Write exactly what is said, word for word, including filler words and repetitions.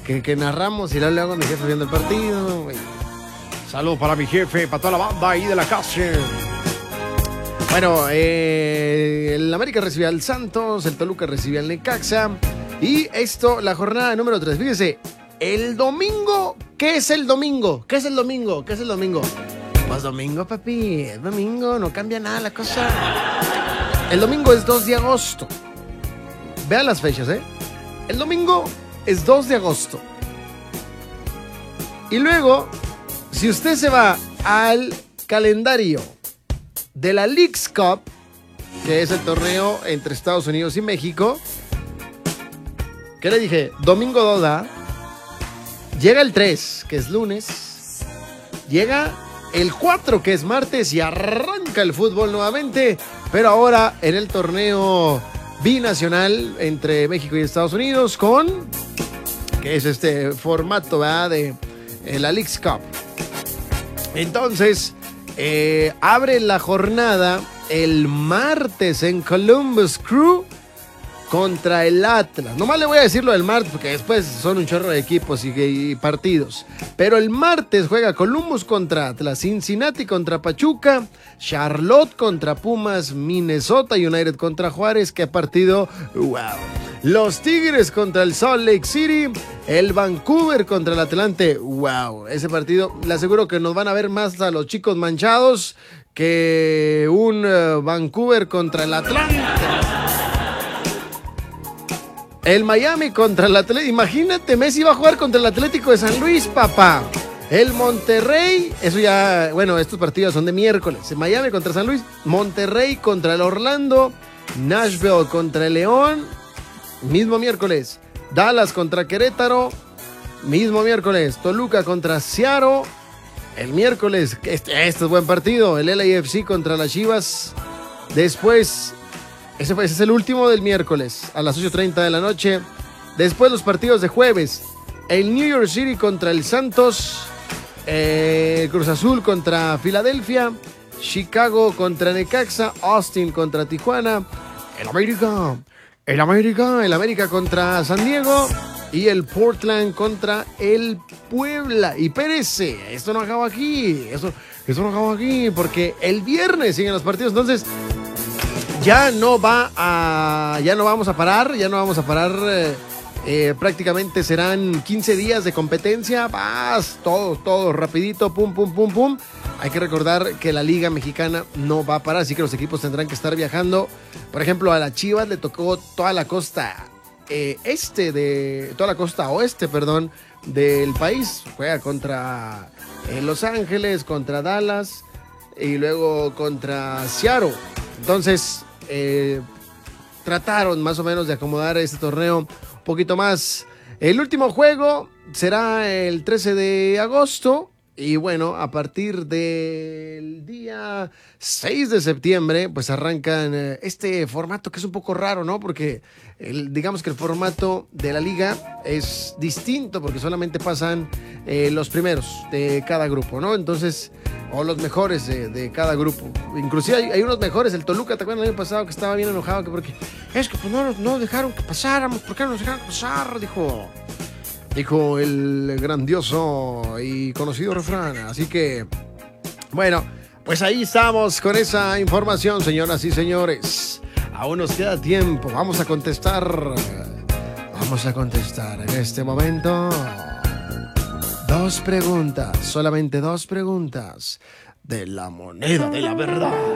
que, que narramos y luego le hago a mi jefe viendo el partido. Saludos para mi jefe, para toda la banda ahí de la casa. Bueno, eh, el América recibe al Santos, el Toluca recibe al Necaxa. Y esto, la jornada número tres. Fíjese, el domingo, ¿qué es el domingo? ¿Qué es el domingo? ¿Qué es el domingo? Pues domingo, papi, es domingo, no cambia nada la cosa. El domingo es dos de agosto. Vean las fechas, ¿eh? El domingo es dos de agosto. Y luego, si usted se va al calendario de la Leagues Cup, que es el torneo entre Estados Unidos y México, ¿qué le dije? Domingo dos, ¿da? Llega el tres, que es lunes. Llega el cuatro, que es martes, y arranca el fútbol nuevamente, pero ahora en el torneo binacional entre México y Estados Unidos, con, que es este formato, ¿verdad?, de eh, la Leagues Cup. Entonces, eh, abre la jornada el martes en Columbus Crew contra el Atlas. Nomás le voy a decir lo del martes porque después son un chorro de equipos y, y partidos. Pero el martes juega Columbus contra Atlas, Cincinnati contra Pachuca, Charlotte contra Pumas, Minnesota United contra Juárez. ¡Qué partido! ¡Wow! Los Tigres contra el Salt Lake City, el Vancouver contra el Atlante. ¡Wow! Ese partido, le aseguro que nos van a ver más a los chicos manchados que un uh, Vancouver contra el Atlante. El Miami contra el Atlético. Imagínate, Messi va a jugar contra el Atlético de San Luis, papá. El Monterrey, eso ya, bueno, estos partidos son de miércoles. El Miami contra San Luis, Monterrey contra el Orlando, Nashville contra el León, mismo miércoles. Dallas contra Querétaro, mismo miércoles. Toluca contra Seattle, el miércoles. Este, este es buen partido. El L A F C contra las Chivas. Después, ese, ese es el último del miércoles, a las ocho treinta de la noche. Después los partidos de jueves. El New York City contra el Santos. Eh, Cruz Azul contra Filadelfia. Chicago contra Necaxa. Austin contra Tijuana. El América. El América. El América contra San Diego. Y el Portland contra el Puebla. Y Pérez, esto no acaba aquí. Esto, esto no acaba aquí. Porque el viernes siguen los partidos. Entonces, ya no va a. Ya no vamos a parar. Ya no vamos a parar. Eh, eh, prácticamente serán quince días de competencia. Vas, todo, todo rapidito. Pum, pum, pum, pum. Hay que recordar que la Liga Mexicana no va a parar. Así que los equipos tendrán que estar viajando. Por ejemplo, a la Chivas le tocó toda la costa eh, este de. Toda la costa oeste, perdón, del país. Juega contra eh, Los Ángeles, contra Dallas y luego contra Seattle. Entonces, eh, trataron más o menos de acomodar este torneo un poquito más. El último juego será el trece de agosto. Y bueno, a partir del día seis de septiembre, pues arrancan este formato que es un poco raro, ¿no? Porque el, digamos que el formato de la liga es distinto porque solamente pasan eh, los primeros de cada grupo, ¿no? Entonces, o los mejores de, de cada grupo. Inclusive hay, hay unos mejores. El Toluca, ¿te acuerdas el año pasado que estaba bien enojado? Que porque es que pues no nos no dejaron que pasáramos. ¿Por qué no nos dejaron pasar? Dijo... Dijo el grandioso y conocido refrán. Así que, bueno, pues ahí estamos con esa información, señoras y señores. Aún nos queda tiempo. Vamos a contestar. Vamos a contestar en este momento. Dos preguntas, solamente dos preguntas de la moneda de la verdad.